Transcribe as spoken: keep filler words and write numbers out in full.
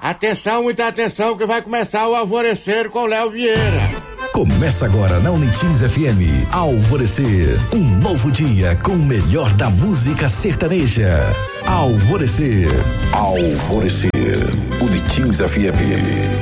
Atenção, muita atenção, que vai começar o Alvorecer com Léo Vieira. Começa agora na Unitins F M, Alvorecer, um novo dia com o melhor da música sertaneja. Alvorecer, Alvorecer, Unitins F M.